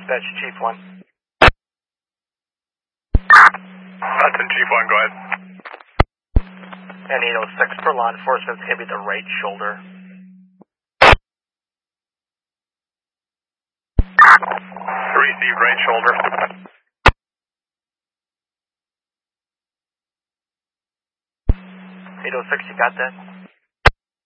Dispatch Chief 1. Hudson Chief 1, go ahead. And 806 for law enforcement, it's going to be the right shoulder. Received right shoulder. 806, you got that?